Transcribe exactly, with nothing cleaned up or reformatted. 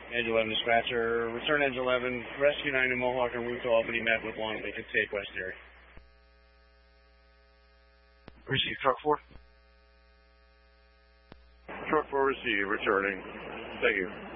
Engine eleven dispatcher, return Engine eleven, Rescue nine in Mohawk and route to Albany, met with Long Beach, take West Erie. Receive truck four. Truck four receive, returning. Thank you.